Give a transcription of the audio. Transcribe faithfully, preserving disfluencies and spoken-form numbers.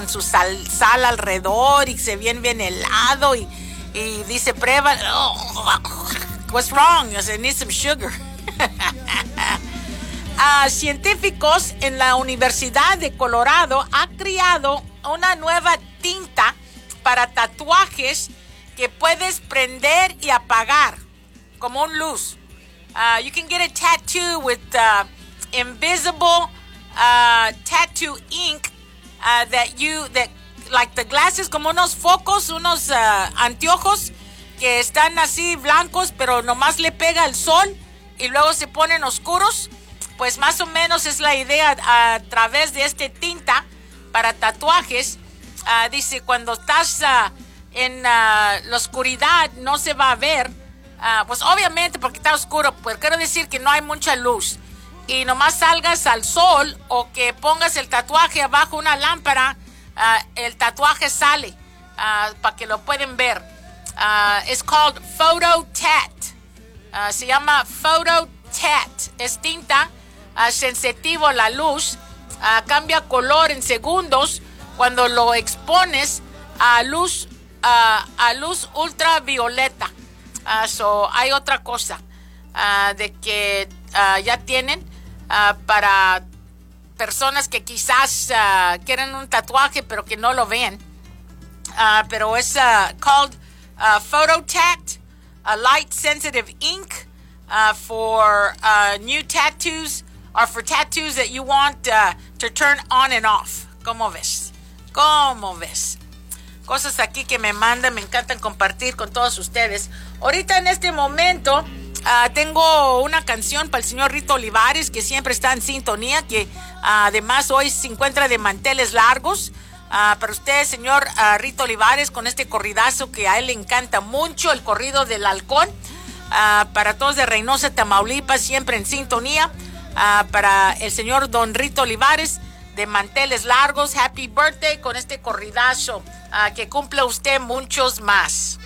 su sal, sal alrededor y se viene bien helado y, y dice, prueba, oh, what's wrong? I said, need some sugar. uh, científicos en la Universidad de Colorado han creado una nueva tinta para tatuajes que puedes prender y apagar como un luz. Uh, you can get a tattoo with uh, invisible uh, tattoo ink uh, that you that like the glasses, como unos focos, unos uh, anteojos que están así blancos, pero nomás le pega el sol y luego se ponen oscuros. Pues más o menos es la idea a, a través de este tinta para tatuajes. Uh, dice, cuando estás uh, en uh, la oscuridad no se va a ver. Uh, pues obviamente porque está oscuro, pues quiero decir que no hay mucha luz. Y nomás salgas al sol o que pongas el tatuaje abajo una lámpara, uh, el tatuaje sale uh, para que lo pueden ver. Uh, it's called Photo Tat. Uh, se llama Photo Tat. Es tinta uh, sensitivo a la luz. Uh, cambia color en segundos cuando lo expones a luz, uh, a luz ultravioleta. Uh, so, hay otra cosa uh, de que uh, ya tienen uh, para personas que quizás uh, quieren un tatuaje pero que no lo ven. Uh, pero es uh, called uh, Photo Tat, a light sensitive ink uh, for uh, new tattoos or for tattoos that you want uh, to turn on and off. ¿Cómo ves? ¿Cómo ves? Cosas aquí que me mandan, me encantan compartir con todos ustedes. Ahorita en este momento uh, tengo una canción para el señor Rito Olivares, que siempre está en sintonía, que uh, además hoy se encuentra de manteles largos. Uh, para usted, señor uh, Rito Olivares, con este corridazo que a él le encanta mucho, el corrido del halcón. Uh, para todos de Reynosa, Tamaulipas, siempre en sintonía. Uh, para el señor Don Rito Olivares, de manteles largos, happy birthday con este corridazo. Uh, que cumpla usted muchos más.